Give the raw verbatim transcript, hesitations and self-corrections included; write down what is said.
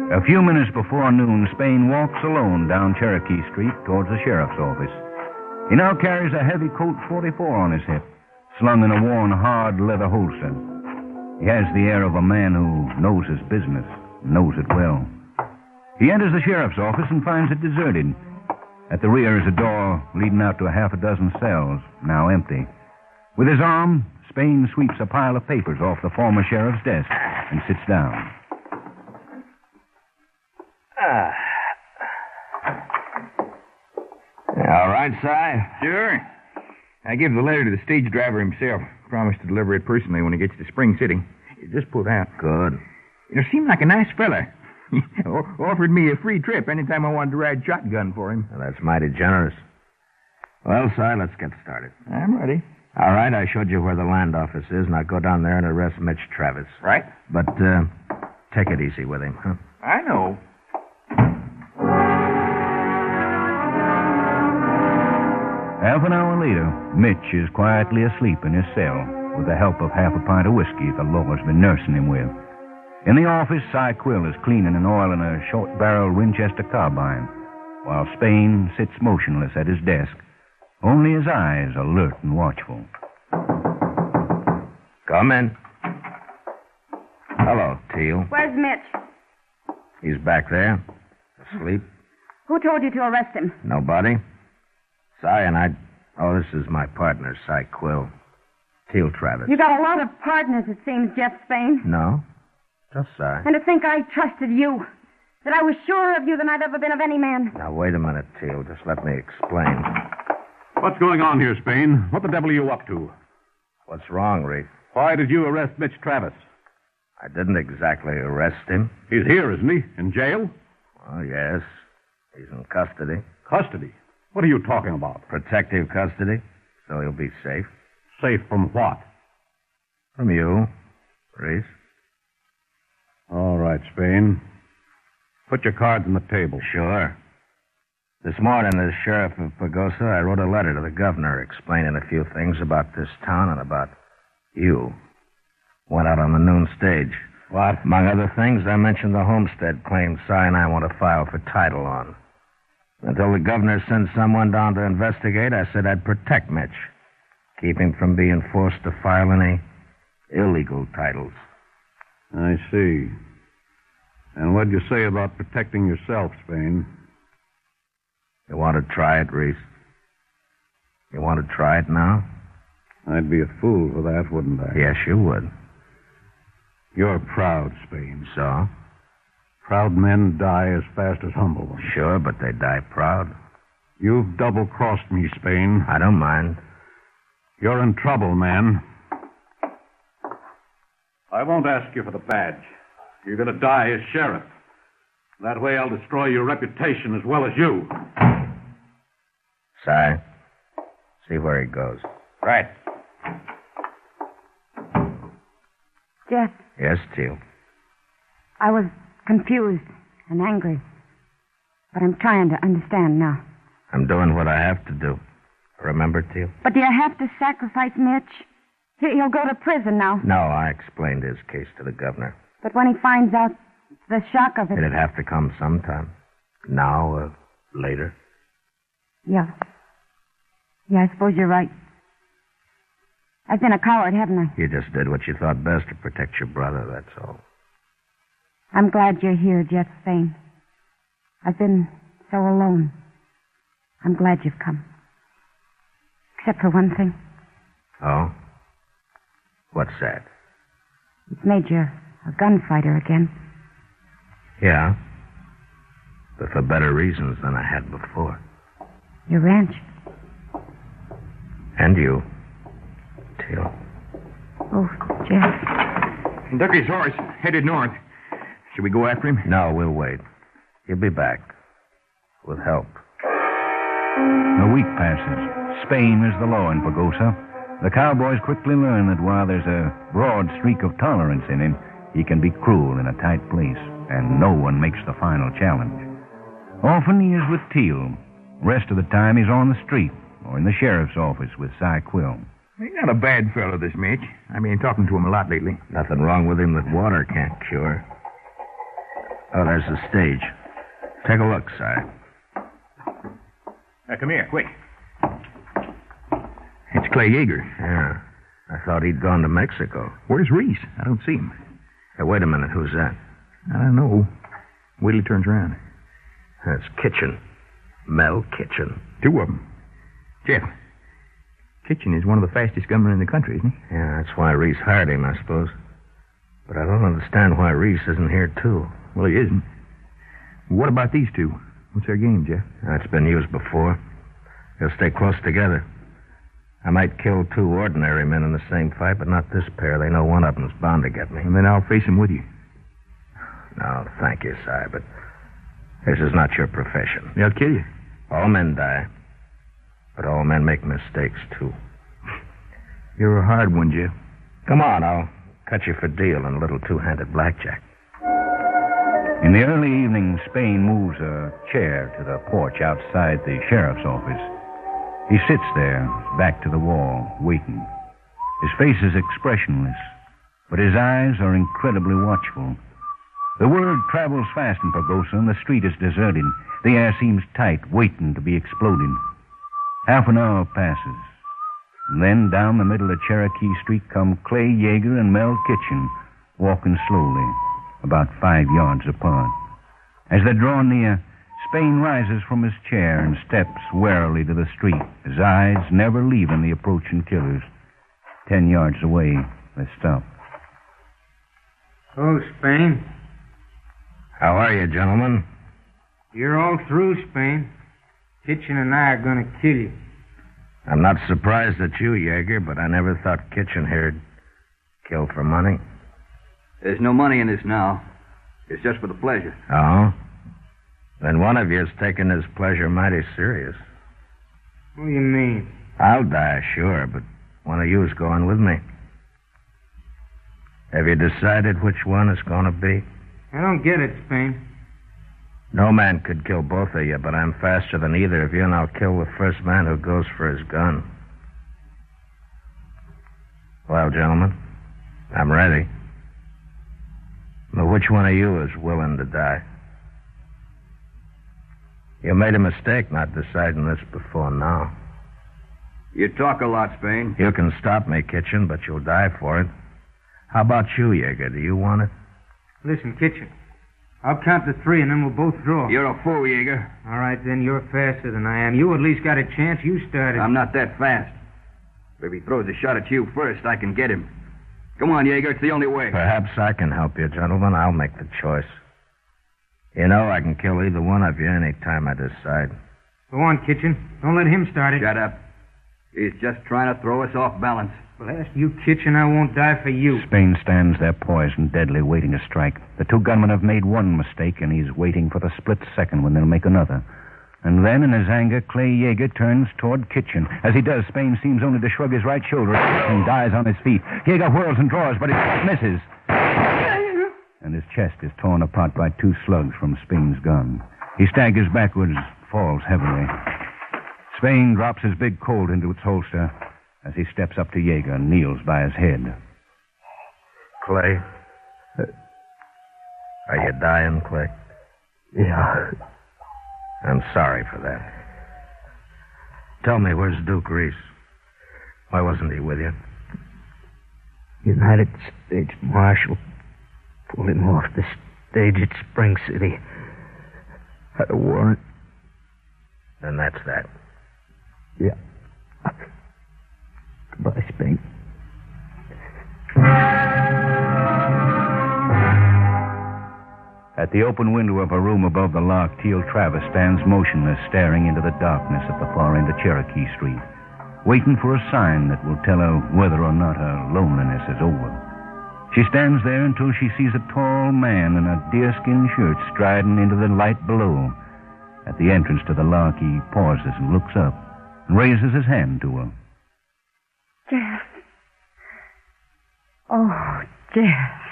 A few minutes before noon, Spain walks alone down Cherokee Street towards the sheriff's office. He now carries a heavy Colt forty-four on his hip, slung in a worn, hard leather holster. He has the air of a man who knows his business, knows it well. He enters the sheriff's office and finds it deserted. At the rear is a door leading out to a half a dozen cells, now empty. With his arm, Spain sweeps a pile of papers off the former sheriff's desk and sits down. Ah. All right, Si. Sure. I give the letter to the stage driver himself. Promised to deliver it personally when he gets to Spring City. He just pulled out. Good. You seemed like a nice fella. He offered me a free trip anytime I wanted to ride shotgun for him. Well, that's mighty generous. Well, Si, let's get started. I'm ready. All right, I showed you where the land office is. Now go down there and arrest Mitch Travis. Right. But uh, take it easy with him, huh? I know. Half an hour later, Mitch is quietly asleep in his cell with the help of half a pint of whiskey the law's been nursing him with. In the office, Cy Quill is cleaning and oiling a short-barrel Winchester carbine, while Spain sits motionless at his desk, only his eyes alert and watchful. Come in. Hello, Teal. Where's Mitch? He's back there, asleep. Who told you to arrest him? Nobody. Cy and I... Oh, this is my partner, Cy Quill. Teal Travis. You got a lot of partners, it seems, Jeff Spain. No, just Cy. And to think I trusted you. That I was surer of you than I've ever been of any man. Now, wait a minute, Teal. Just let me explain. What's going on here, Spain? What the devil are you up to? What's wrong, Reef? Why did you arrest Mitch Travis? I didn't exactly arrest him. He's here, isn't he? In jail? Oh, yes. He's in custody. Custody? What are you talking about? Protective custody, so he'll be safe. Safe from what? From you, Reese. All right, Spain. Put your cards on the table. Sure. This morning, as sheriff of Pagosa, I wrote a letter to the governor explaining a few things about this town and about you. Went out on the noon stage. What? Among other things, I mentioned the homestead claim Cy and I want to file for title on. Until the governor sends someone down to investigate, I said I'd protect Mitch. Keep him from being forced to file any illegal titles. I see. And what'd you say about protecting yourself, Spain? You want to try it, Reese? You want to try it now? I'd be a fool for that, wouldn't I? Yes, you would. You're proud, Spain. So? Proud men die as fast as humble ones. Sure, but they die proud. You've double-crossed me, Spain. I don't mind. You're in trouble, man. I won't ask you for the badge. You're going to die as sheriff. That way I'll destroy your reputation as well as you. Cy, see where he goes. Right. Jeff, Yes, Teal. I was confused and angry. But I'm trying to understand now. I'm doing what I have to do. Remember, Teal? But do you have to sacrifice Mitch? He- He'll go to prison now. No, I explained his case to the governor. But when he finds out the shock of it... It'd have to come sometime. Now or later. Yeah. Yeah, I suppose you're right. I've been a coward, haven't I? You just did what you thought best to protect your brother, that's all. I'm glad you're here, Jeff Spain. I've been so alone. I'm glad you've come. Except for one thing. Oh? What's that? It's made you a gunfighter again. Yeah. But for better reasons than I had before. Your ranch. And you, Teal. Oh, Jeff. Ducky's horse headed north. Should we go after him? No, we'll wait. He'll be back. With help. A week passes. Spain is the law in Pagosa. The cowboys quickly learn that while there's a broad streak of tolerance in him, he can be cruel in a tight place, and no one makes the final challenge. Often he is with Teal. Rest of the time he's on the street or in the sheriff's office with Cy Quill. He's not a bad fellow, this Mitch. I've been talking to him a lot lately. Nothing wrong with him that water can't cure. Oh, there's the stage. Take a look, Si. Now, come here, quick. It's Clay Yeager. Yeah. I thought he'd gone to Mexico. Where's Reese? I don't see him. Hey, wait a minute. Who's that? I don't know. Wait till he turns around. That's Kitchen. Mel Kitchen. Two of them. Jeff, Kitchen is one of the fastest gunmen in the country, isn't he? Yeah, that's why Reese hired him, I suppose. But I don't understand why Reese isn't here, too. Well, he isn't. What about these two? What's their game, Jeff? That's been used before. They'll stay close together. I might kill two ordinary men in the same fight, but not this pair. They know one of them's bound to get me. And then I'll face them with you. No, thank you, Si, but this is not your profession. They'll kill you. All men die. But all men make mistakes, too. You're a hard one, Jeff. Come on, I'll cut you for deal in a little two-handed blackjack. In the early evening, Spain moves a chair to the porch outside the sheriff's office. He sits there, back to the wall, waiting. His face is expressionless, but his eyes are incredibly watchful. The word travels fast in Pagosa, and the street is deserted. The air seems tight, waiting to be exploded. Half an hour passes. And then down the middle of Cherokee Street come Clay Yeager and Mel Kitchen, walking slowly, about five yards apart. As they draw near, Spain rises from his chair and steps warily to the street, his eyes never leaving the approaching killers. Ten yards away, they stop. Oh, Spain. How are you, gentlemen? You're all through, Spain. Kitchen and I are going to kill you. I'm not surprised at you, Yeager, but I never thought Kitchen here'd kill for money. There's no money in this now. It's just for the pleasure. Oh? Then one of you's taken his pleasure mighty serious. What do you mean? I'll die, sure, but one of you's going with me. Have you decided which one it's going to be? I don't get it, Spain. No man could kill both of you, but I'm faster than either of you, and I'll kill the first man who goes for his gun. Well, gentlemen, I'm ready. But which one of you is willing to die? You made a mistake not deciding this before now. You talk a lot, Spain. You can stop me, Kitchen, but you'll die for it. How about you, Yeager? Do you want it? Listen, Kitchen. I'll count to three, and then we'll both draw. You're a fool, Yeager. All right, then. You're faster than I am. You at least got a chance. You started. I'm not that fast. If he throws a shot at you first, I can get him. Come on, Yeager. It's the only way. Perhaps I can help you, gentlemen. I'll make the choice. You know I can kill either one of you any time I decide. Go on, Kitchen. Don't let him start it. Shut up. He's just trying to throw us off balance. Well, ask you, Kitchen, I won't die for you. Spain stands there poised and deadly, waiting to strike. The two gunmen have made one mistake, and he's waiting for the split second when they'll make another. And then, in his anger, Clay Yeager turns toward Kitchen. As he does, Spain seems only to shrug his right shoulder and dies on his feet. Yeager whirls and draws, but it misses. And his chest is torn apart by two slugs from Spain's gun. He staggers backwards, falls heavily. Spain drops his big Colt into its holster as he steps up to Yeager and kneels by his head. Clay? Uh, are you dying, Clay? Yeah. I'm sorry for that. Tell me, where's Duke Reese? Why wasn't he with you? United States Marshal pulled him off the stage at Spring City. Had a warrant. Then that's that. Yeah. Goodbye, Spain. At the open window of a room above the lock, Teal Travis stands motionless, staring into the darkness at the far end of Cherokee Street, waiting for a sign that will tell her whether or not her loneliness is over. She stands there until she sees a tall man in a deerskin shirt striding into the light below. At the entrance to the lock, he pauses and looks up and raises his hand to her. Jeff. Oh, Jeff.